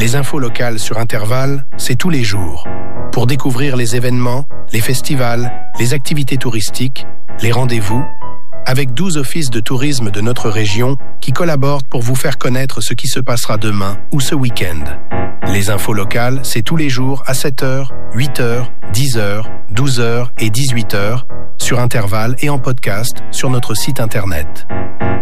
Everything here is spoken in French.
Les infos locales sur Intervalle, c'est tous les jours. Pour découvrir les événements, les festivals, les activités touristiques, les rendez-vous, avec 12 offices de tourisme de notre région qui collaborent pour vous faire connaître ce qui se passera demain ou ce week-end. Les infos locales, c'est tous les jours à 7h, 8h, 10h, 12h et 18h, sur Intervalle et en podcast sur notre site internet.